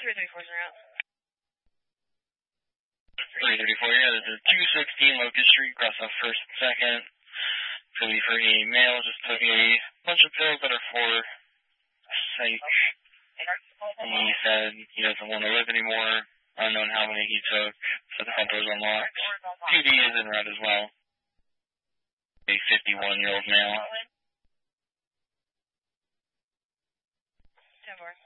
334's en route. 334, yeah, this is 216 Locust Street, across off 1st and 2nd. Could be for a male, just took a bunch of pills that are for psych. And he said he doesn't want to live anymore. Unknown how many he took, so the front door's unlocked. 2D is en route as well. A 51-year-old male. 10-4.